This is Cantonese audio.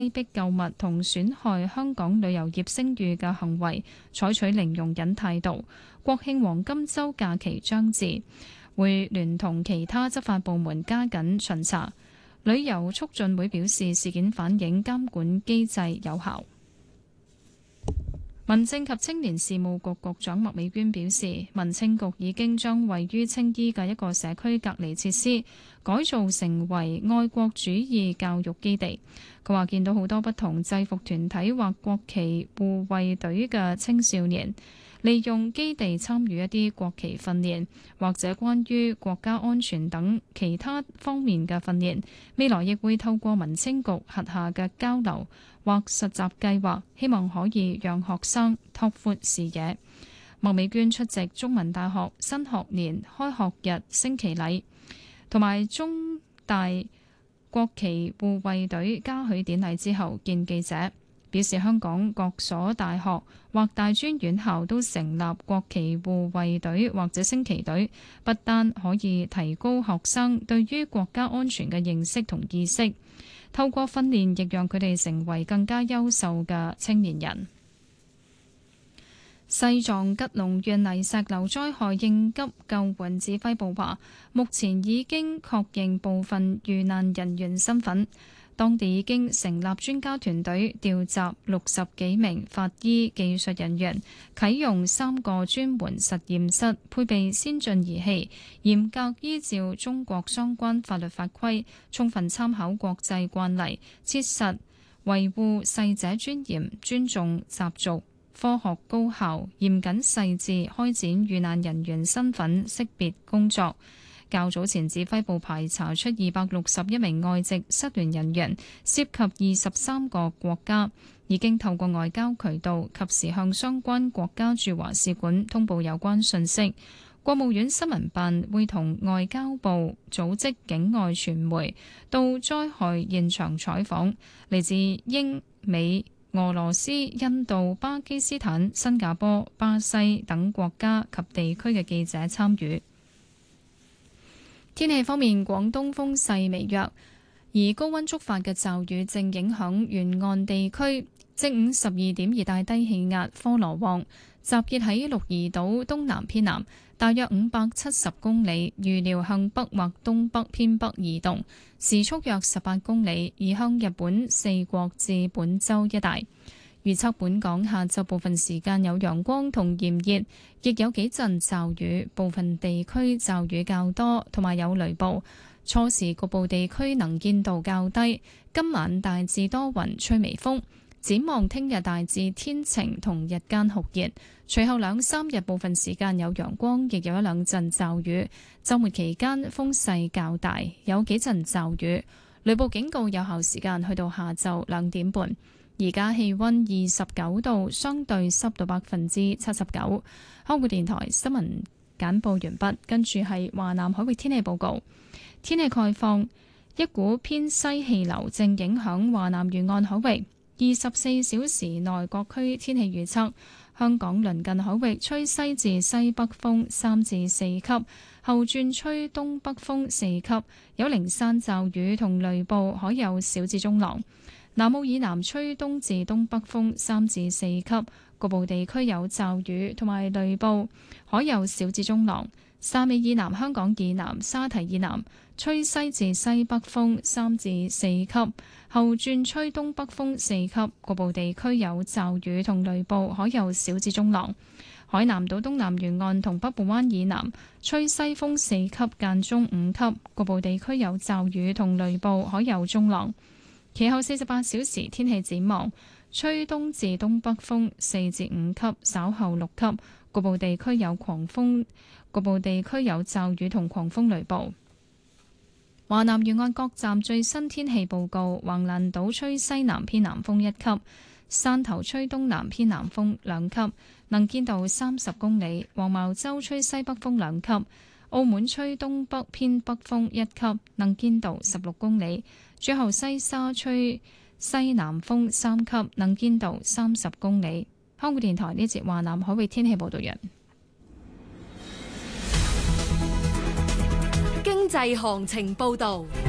逼購物同損害香港旅遊業聲譽嘅行為，採取零容忍態度。國慶黃金週假期將至，會聯同其他執法部門加緊巡查。旅遊促進會表示，事件反映監管機制有效。民政及青年事務局局長麥美娟表示，民青局已經將位於青衣嘅一個社區隔離設施改造成為愛國主義教育基地。佢話見到好多不同制服團體或國旗護衛隊嘅青少年，利用基地參與一啲國旗訓練，或者關於國家安全等其他方面嘅訓練。未來亦會透過民青局轄下嘅交流或實習計劃，希望可以讓學生拓闊視野。麥美娟出席中文大學新學年開學日升旗禮同埋中大國旗護衛隊嘉許典禮之後見記者，表示香港各所大學或大專院校都成立國旗護衛隊或者升旗隊，不單可以提高學生對於國家安全嘅認識同意識，透過訓練亦讓佢哋成為更加優秀嘅青年人。西藏吉隆縣泥石流災害應急救援指揮部話，目前已經確認部分遇難人員身份，當地已經成立專家團隊，調集60幾名法醫技術人員，啟用3個專門實驗室，配備先進儀器，嚴格依照中國相關法律法規，充分參考國際慣例，切實維護逝者尊嚴，尊重習俗，科學高效、嚴謹細緻開展遇難人員身份識別工作。較早前指揮部排查出261名外籍失聯人員，涉及23個國家，已經透過外交渠道及時向相關國家駐華使館通報有關信息。國務院新聞辦會同外交部組織境外傳媒到災害現場採訪，嚟自英美、俄羅斯、印度、巴基斯坦、新加坡、巴西等國家及地區嘅記者參與。天氣方面，廣東風勢微弱，而高溫觸發嘅驟雨正影響沿岸地區。正午12點，熱帶低氣壓科羅旺集結喺鹿兒島東南偏南，大約570公里，預料向北或東北偏北移動，時速約18公里，移向日本四國至本州一帶。預測本港下晝部分時間有陽光同炎熱，亦有幾陣驟雨，部分地區驟雨較多，同埋有雷暴。初時局部地區能見度較低。今晚大致多雲，吹微風。展望聽日大致天晴同日間酷熱，隨後2-3日部分時間有陽光，亦有一兩陣驟雨。週末期間風勢較大，有幾陣驟雨。雷暴警告有效時間去到下晝2點半。而家氣溫29度，相對濕度79%。香港電台新聞簡報完畢，跟住係華南海域天氣報告。天氣概況，一股偏西氣流正影響華南沿岸海域。24小時內各區天氣預測：香港鄰近海域吹西至西北風3至4級，後轉吹東北風4級，有零散驟雨同雷暴，海有小至中浪。南澳以南吹東至東北風3至4級，局部地區有驟雨同埋雷暴，海有小至中浪。汕尾以南、香港以南、沙堤以南吹西至西北風3至4級，後轉吹東北風4級，局部地區有驟雨同雷暴，海有小至中浪。海南島東南沿岸同北部灣以南吹西風4級間中5級，局部地區有驟雨同雷暴，海有中浪。其後48小時天氣展望，吹東至東北風4至5級，稍後6級，局部地區有狂風，局部地區有驟雨同狂風雷暴。華南沿岸各站最新天氣報告：橫瀾島吹西南偏南風1級，汕頭吹東南偏南風2級，能見度30公里；黃茅洲吹西北風2級，澳門吹東北偏北風1級，能見度16公里。最後西沙吹西南風3級，能見度30公里。香港電台呢節華南海域天氣報道人。 經濟行情報道。